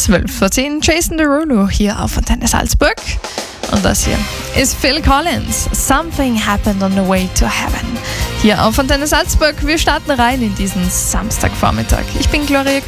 12:10 Jason Derulo hier auf Antenne Salzburg. Und das hier ist Phil Collins. Something happened on the way to heaven. Hier auf Antenne Salzburg. Wir starten rein in diesen Samstagvormittag. Ich bin Gloria